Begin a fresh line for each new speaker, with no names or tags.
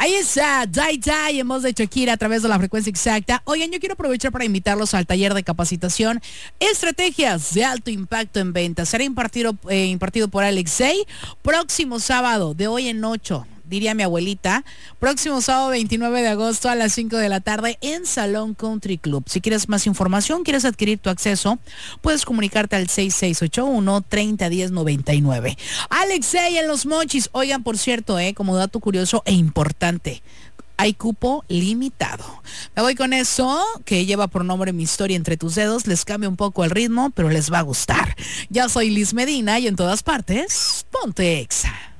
Ahí está, Die Die en voz de Shakira a través de la frecuencia exacta. Oigan, yo quiero aprovechar para invitarlos al taller de capacitación Estrategias de Alto Impacto en Ventas. Será impartido por Alexei próximo sábado, de hoy en 8. Diría mi abuelita, próximo sábado 29 de agosto a las 5 de la tarde en Salón Country Club. Si quieres más información, quieres adquirir tu acceso, puedes comunicarte al 6681-301099. Alexei en Los Mochis. Oigan, por cierto, como dato curioso e importante, hay cupo limitado. Me voy con eso, que lleva por nombre Mi Historia Entre Tus Dedos. Les cambia un poco el ritmo, pero les va a gustar. Ya soy Liz Medina y en todas partes, ponte Exa.